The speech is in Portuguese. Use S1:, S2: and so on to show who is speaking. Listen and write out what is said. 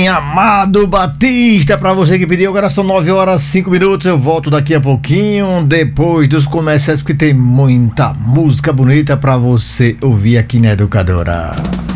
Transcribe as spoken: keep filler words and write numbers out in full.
S1: Amado Batista, pra você que pediu. Agora são nove horas e cinco minutos. Eu volto daqui a pouquinho, depois dos comerciais, porque tem muita música bonita pra você ouvir aqui na Educadora.